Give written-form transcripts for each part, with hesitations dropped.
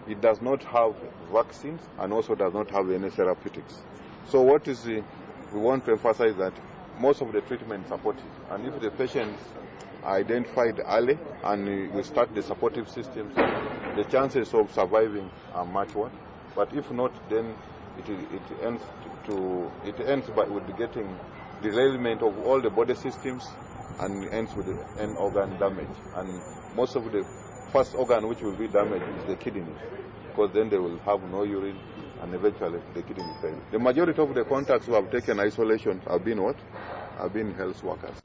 it does not have vaccines and also does not have any therapeutics. So what is we want to emphasize that most of the treatment is supportive, and if the patients are identified early and we start the supportive systems, the chances of surviving are much worse. But if not, then it ends with getting derailment of all the body systems and ends with end organ damage. And most of the first organ which will be damaged is the kidney, because then they will have no urine and eventually the kidney fail. The majority of the contacts who have taken isolation have been what? Have been health workers.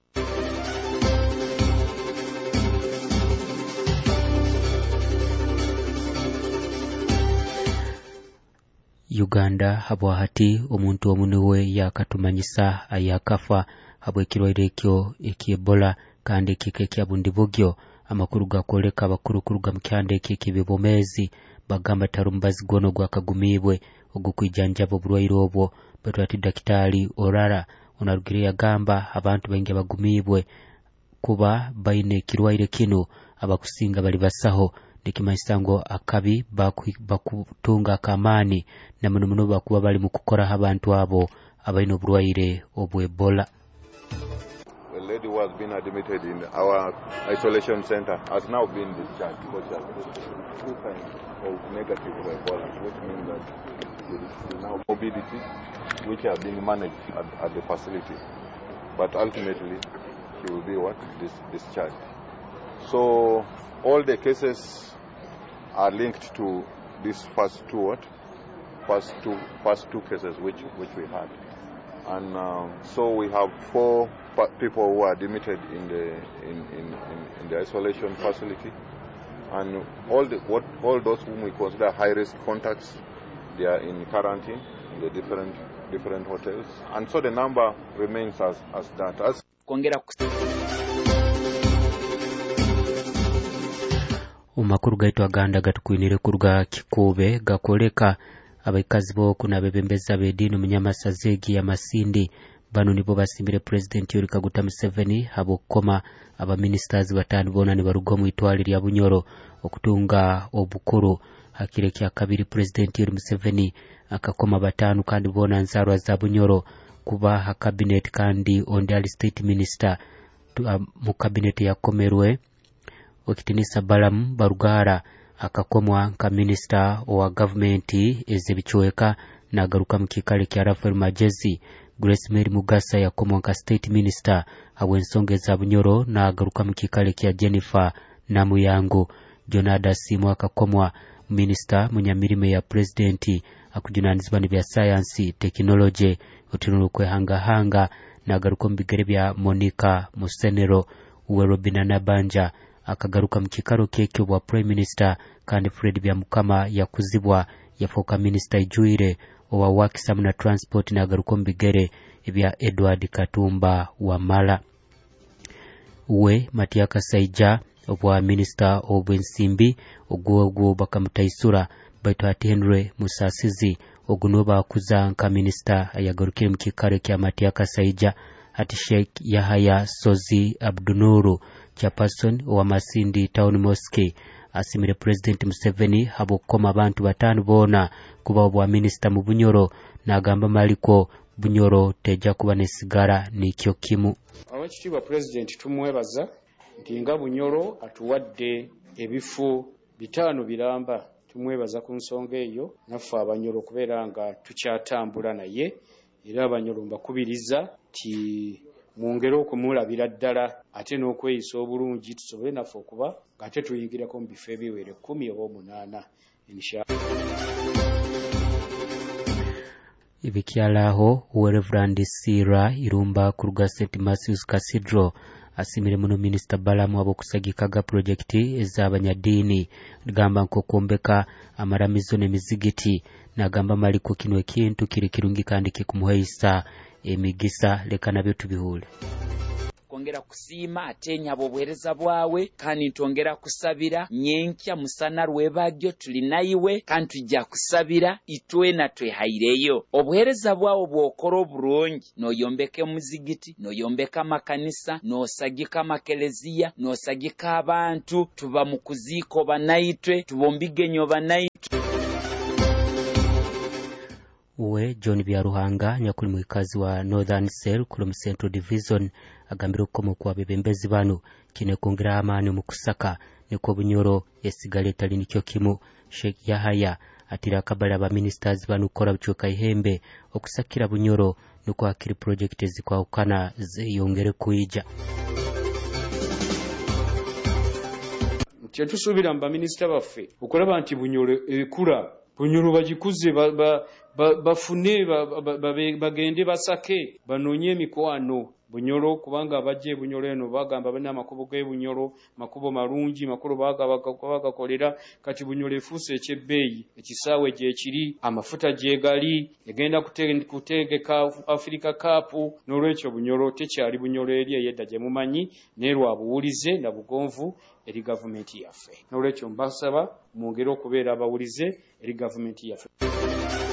Uganda habwahati omuntu omunewe yakatumanyisa ayakafa habwekirwaire ekyo ekiebola kandi kike kyabundi bugyo amakuru gakoleka abakurukuruga mu kyandeke kibibomezi bagamba tarumbazi gono gwakagumibwe ogukwijjanjaba obulwaire obwo batwati dakitali Orara onarugire yagamba abantu benge bagumibwe kuba baine ekirwaire kino abakusinga bali basaho nikimanyisango akabi bakutunga kamani na muno bakuba bali mu kukora abantu abo abaine obulwaire obw'Ebola. The lady who has been admitted in our isolation center has now been discharged because she has put 2 kinds of negative Ebola, which means that there is now morbidity which are being managed at the facility. But ultimately, she will be discharged. So all the cases are linked to these first two cases which we had. And so we have 4 people who are admitted in the isolation facility, and all those whom we consider high risk contacts, they are in quarantine in the different hotels, and so the number remains as that. Umakuru gaitu aganda gatukwinire kuruga kikube gakoleka abaikazi bo kuna bebembeza bedino munyamasazegi ya Masindi bano nibo basimbire President Yoweri Kaguta Museveni habokoma aba ministers batanu bona ni barugo mu itwali lya Bunyoro okutunga obukuru hakire kya kabiri President Yoweri Museveni akakoma batanu kandi bona nzarwa za Bunyoro kuba ha cabinet kandi ondali state minister mu cabinet ya Komerwe okitinisa Balamu Barugara akakomwa nka minister wa government ezebichweka na garuka mkikale kya Rafael Majezi. Grace Mary Mugasa yakomwa nka state minister habwensonge za Bunyoro na garuka mkikale kya Jennifer Namuyango. Jonada Simu akakomwa minister munyamirime ya president akujunanizibani bya science technology utinulukwe hanga na garuka mbigere bya Monica Musenero uwe Robina Nabanja akagaruka mkikaro keke wa prime minister kandi Fred bya mukama yakuzibwa yafoka minister ijuire owa wakisamu na transport na garuka mbigere bya Edward Katumba wa Mala. Uwe Matiaka Saija obwa minister obwensimbi ogwo bakamutaisura baito ati Henry Musasizi ogunoba kuza nka minister ayagarukire mkikaro kya Matiaka Saija ati Sheikh Yahaya Sozi Abdunuru chairperson wa Masindi Town Mosque asimire President Museveni habokoma abantu batanu bona kuba obwa minister mu Bunyoro na gamba maliko Bunyoro teja kuba nesigara nikyo kimu. Awachitiwa President tumwebaza nti nga Bunyoro atuwadde ebifu bitano biramba, tumwebaza ku nsonga eyo nafu Abanyoro kubeera nga tukyatambula naye era Abanyoro mbakubiriza ti mwongero okumulabira ddala ate n'okweyisa obulungi tusobole naffe okuba ng'ate tuyingirako mu bifo ebiwere 10 oba 8 inshallah. Ibikyalaho Reverend Sira Irumba kuruga St. Matthew's Cathedral asimire muno Minister Balamu abokusagikaga projekti ez'abanyadini gamba nko kwombeka amaramizo n'emizigiti nagamba maliko kino ekintu kiri kirungi kandi kikumuhaisa emigisa leka nabyo tubihule. Kwongera kusima atenya bobuhereza bwawe kandi ntongera kusabira nyenkya musana rwebagyo tulinayiwe kandi tujja kusabira itwe na twehaireyo obuhereza bwawe bwokoro burungi noyombeke muzigiti noyombeka makanisa nosagika makelezia nosagika abantu tuba mukuziko banaitwe tubombigenyo banaitwe uwe John Byaruhanga nyakuli mwikazi wa Northern Cell ku Central Division agambira ko kwa bebembezi bano kine kongera amani mu kusaka niko bunyoro esigale tali nicyo kimu. Sheikh Yahaya atira kabala ba ministers bano kora bucoka ihembe okusakira bunyoro nuko akiri project zikwa ukana zeyongere kuija. Kyetusubira mba minister baffe okulaba nti bunyoro ekula bunyoro bagikuze bafune bagende basake banonye emikwano bunyoro kubanga abajje bunyoro eno bagamba bana makubo ge bunyoro makubo marungi makuru bagakolera kati bunyoro efuse ekyebbeeyi ekisaawe gye kiri amafuta gye gali egenda kutegeka Africa Cup n'olwekyo bunyoro tekyali bunyoro eri eyedda gye mumanyi nerwa buwulize na bugonvu eri gavumenti yaffe n'olwekyo mbasaba mwongere okubeera abawulize eri gavumenti yaffe.